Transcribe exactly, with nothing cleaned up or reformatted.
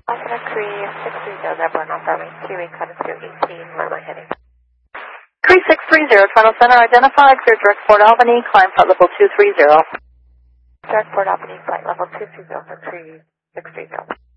Cessna Cree six three zero, Zebra, North Army, Kiwi, cut two eighteen, runway heading. Cree six three zero, Toronto Center, identified, clear direct Port Albany, climb flight level two three zero. Direct Port Albany, flight level two three zero for Cree six three zero.